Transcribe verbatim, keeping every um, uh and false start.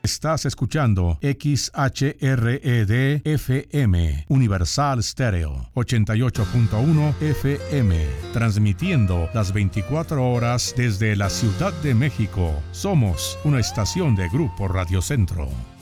Estás escuchando X H R E D F M, Universal Stereo, ochenta y ocho punto uno F M, transmitiendo las veinticuatro horas desde la Ciudad de México. Somos una estación de Grupo Radio Centro.